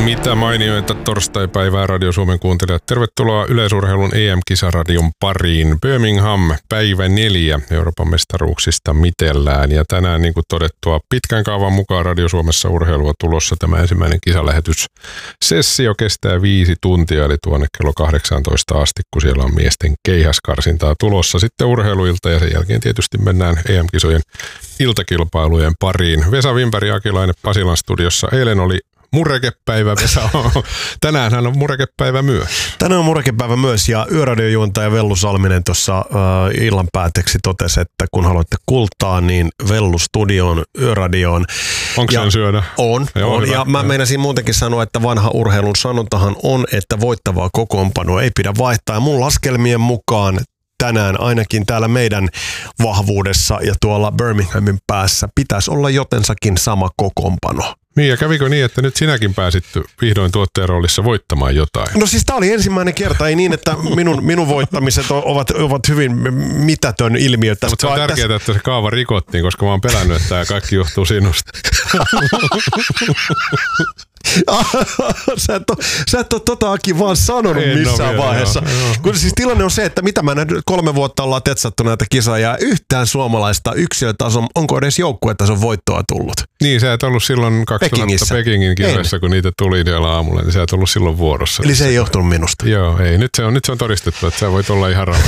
Mitä mainioita torstaipäivää Radio Suomen kuuntelijat. Tervetuloa Yleisurheilun EM-kisaradion pariin. Birmingham, päivä 4 Euroopan mestaruuksista mitellään. Ja tänään, niin kuin todettua, pitkän kaavan mukaan Radio Suomessa urheilua tulossa. Tämä ensimmäinen kisalähetyssessio kestää 5 tuntia, eli tuonne kello 18 asti, kun siellä on miesten keihäskarsintaa tulossa. Sitten urheiluilta ja sen jälkeen tietysti mennään EM-kisojen iltakilpailujen pariin. Vesa Wimberg ja Akilainen Pasilan studiossa. Eilen oli murekepäivä, Vesa. Tänäänhän on murekepäivä myös. Tänään on murekepäivä myös, ja yöradiojuontaja Vellu Salminen tuossa illan päätteeksi totesi, että kun haluatte kultaa, niin Vellu studioon, yöradioon. Onko sen syödä? On. Hyvä. Ja mä meinasin muutenkin sanoa, että vanha urheilun sanontahan on, että voittavaa kokoonpanoa ei pidä vaihtaa. Ja mun laskelmien mukaan tänään ainakin täällä meidän vahvuudessa ja tuolla Birminghamin päässä pitäisi olla jotensakin sama kokoonpano. Niin, ja kävikö niin, että nyt sinäkin pääsit vihdoin tuottajan roolissa voittamaan jotain? No siis tää oli ensimmäinen kerta, ei niin, että minun voittamiset ovat hyvin mitätön ilmiö. Mutta se on tärkeää, että se kaava rikottiin, koska mä oon pelännyt, että tämä kaikki johtuu sinusta. Sä et ole totakin vaan sanonut missään vaiheessa. Kun siis tilanne on se, että mitä mä 3 vuotta ollaan tetsattu näitä kisoja ja yhtään suomalaista yksilötason, onko edes joukkuetason voittoa tullut? Niin, sä et ollut silloin 2000 Pekingin kisoissa, kun niitä tuli siellä aamulla, niin sä et ollut silloin vuorossa. Eli se ei johtunut minusta. Joo, ei. Nyt se on todistettu, että sä voit olla ihan rauhassa.